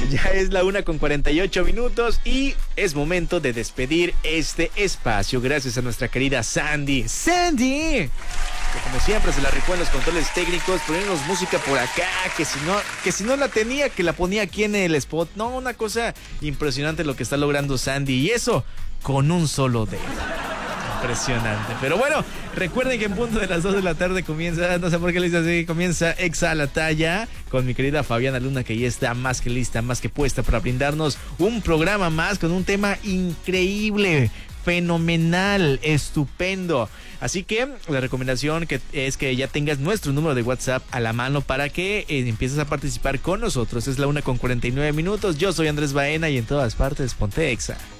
Ya es la 1:48 y es momento de despedir este espacio. Gracias a nuestra querida Sandy. ¡Sandy! Que como siempre se la rifó en los controles técnicos, poniéndonos música por acá, que si no la tenía, que la ponía aquí en el spot. No, una cosa impresionante lo que está logrando Sandy, y eso con un solo dedo. Impresionante. Pero bueno, recuerden que en punto de las 2 de la tarde comienza, no sé por qué le dice así, comienza Exa a la Talla con mi querida Fabiana Luna, que ya está más que lista, más que puesta para brindarnos un programa más con un tema increíble, fenomenal, estupendo. Así que la recomendación es que ya tengas nuestro número de WhatsApp a la mano para que empieces a participar con nosotros. Es la 1:49. Yo soy Andrés Baena y en todas partes ponte Exa.